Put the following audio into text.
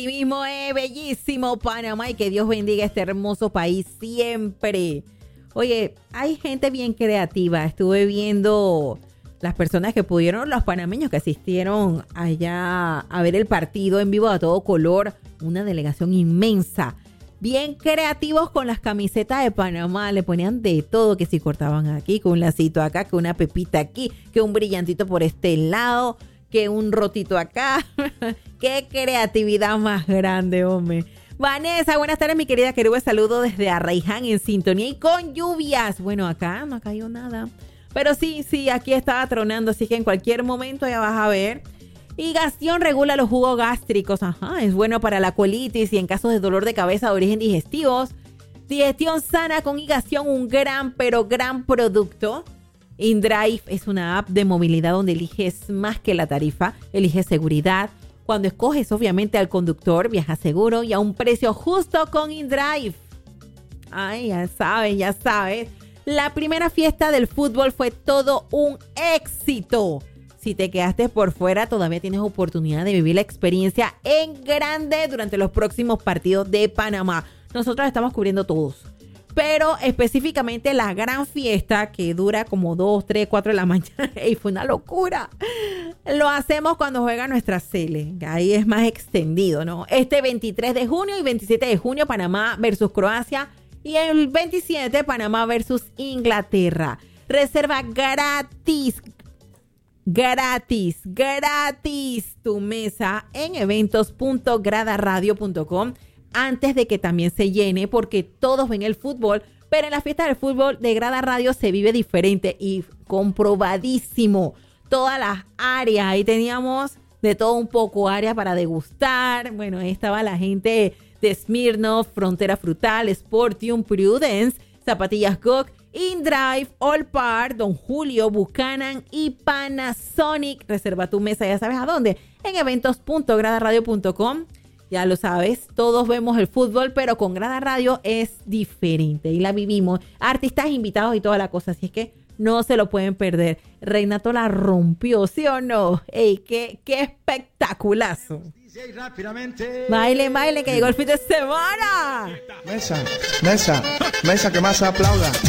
Y mismo es bellísimo Panamá y que Dios bendiga este hermoso país siempre. Oye, hay gente bien creativa. Estuve viendo las personas que pudieron, los panameños que asistieron allá a ver el partido en vivo a todo color. Una delegación inmensa. Bien creativos con las camisetas de Panamá. Le ponían de todo, que si cortaban aquí, que un lacito acá, que una pepita aquí, que un brillantito por este lado, que un rotito acá. ¡Qué creatividad más grande, hombre! Vanessa, buenas tardes, mi querida querube. Saludo desde Arraiján en sintonía y con lluvias. Bueno, acá no ha caído nada. Pero sí, aquí estaba tronando, así que en cualquier momento ya vas a ver. Higación regula los jugos gástricos. Ajá, es bueno para la colitis y en casos de dolor de cabeza de origen digestivos. Digestión sana con Higación, un gran, pero gran producto. InDrive es una app de movilidad donde eliges más que la tarifa, eliges seguridad. Cuando escoges obviamente al conductor, viajas seguro y a un precio justo con InDrive. Ay, ya sabes. La primera fiesta del fútbol fue todo un éxito. Si te quedaste por fuera, todavía tienes oportunidad de vivir la experiencia en grande durante los próximos partidos de Panamá. Nosotros estamos cubriendo todos. Pero específicamente la gran fiesta que dura como 2, 3, 4 de la mañana. ¡Ey, fue una locura! Lo hacemos cuando juega nuestra Sele. Ahí es más extendido, ¿no? Este 23 de junio y 27 de junio, Panamá versus Croacia. Y el 27, Panamá versus Inglaterra. Reserva gratis tu mesa en eventos.gradaradio.com antes de que también se llene, porque todos ven el fútbol, pero en la fiesta del fútbol de Grada Radio se vive diferente y comprobadísimo. Todas las áreas, ahí teníamos de todo un poco, áreas para degustar. Bueno, ahí estaba la gente de Smirnoff, Frontera Frutal, Sportium, Prudence, Zapatillas Cook, InDrive, All Part, Don Julio, Buchanan y Panasonic. Reserva tu mesa, ya sabes a dónde, en eventos.gradaradio.com. Ya lo sabes, todos vemos el fútbol, pero con Grada Radio es diferente y la vivimos. Artistas invitados y toda la cosa, así es que no se lo pueden perder. Reinato la rompió, ¿sí o no? ¡Ey, qué espectaculazo! Baile, que llegó el fin de semana. Mesa, que más aplauda.